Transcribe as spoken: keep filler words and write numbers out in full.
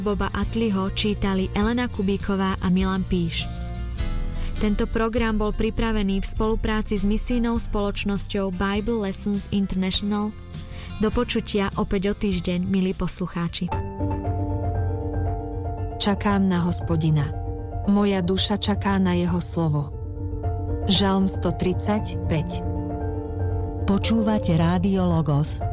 Boba Atliho čítali Elena Kubíková a Milan Píš. Tento program bol pripravený v spolupráci s misijnou spoločnosťou Bible Lessons International. Do počutia opäť o týždeň, milí poslucháči. Čakám na Hospodina. Moja duša čaká na jeho slovo. Žalm stotridsaťpäť. Počúvate Rádio Logos.